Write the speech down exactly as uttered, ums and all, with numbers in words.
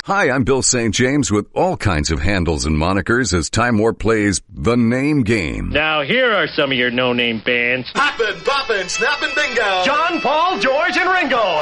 Hi, I'm Bill Saint James with all kinds of handles and monikers as Time Warp plays The Name Game. Now here are some of your no-name bands. Poppin', poppin', snappin' bingo. John, Paul, George, and Ringo.